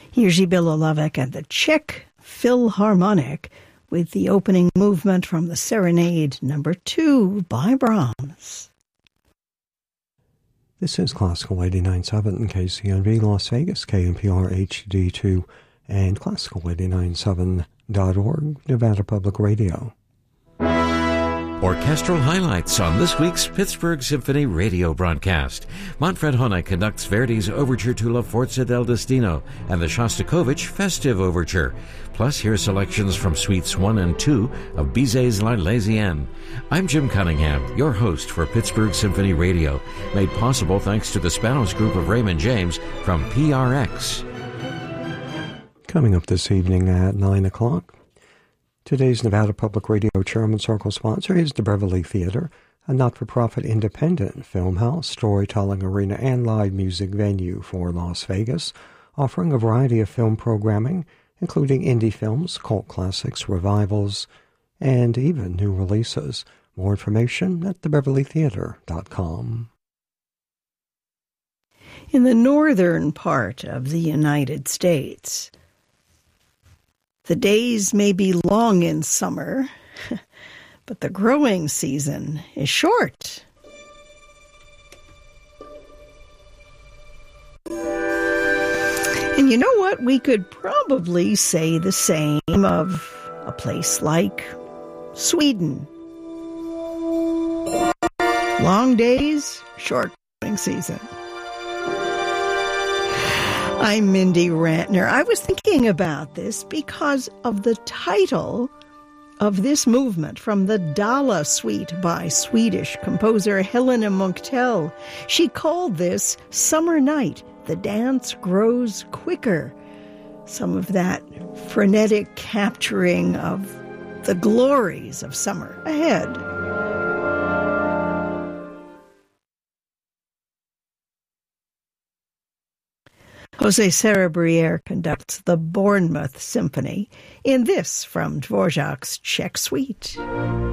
Jiří Bilolavek and the Czech Philharmonic with the opening movement from the Serenade No. 2 by Brahms. This is Classical 89.7 KCNV Las Vegas, KNPR HD2, and Classical897.org, Nevada Public Radio. Orchestral highlights on this week's Pittsburgh Symphony radio broadcast. Manfred Honeck conducts Verdi's Overture to La Forza del Destino and the Shostakovich Festive Overture. Plus, hear selections from Suites 1 and 2 of Bizet's La Laisienne. I'm Jim Cunningham, your host for Pittsburgh Symphony Radio, made possible thanks to the Spanos Group of Raymond James from PRX. Coming up this evening at 9 o'clock, today's Nevada Public Radio Chairman Circle sponsor is the Beverly Theater, a not-for-profit independent film house, storytelling arena, and live music venue for Las Vegas, offering a variety of film programming, including indie films, cult classics, revivals, and even new releases. More information at thebeverlytheater.com. In the northern part of the United States, the days may be long in summer, but the growing season is short. And you know what? We could probably say the same of a place like Sweden. Long days, short growing season. I'm Mindy Rantner. I was thinking about this because of the title of this movement from the Dala Suite by Swedish composer Helena Munktell. She called this Summer Night, the Dance Grows Quicker. Some of that frenetic capturing of the glories of summer ahead. Jose Serebriere conducts the Bournemouth Symphony in this from Dvorak's Czech Suite.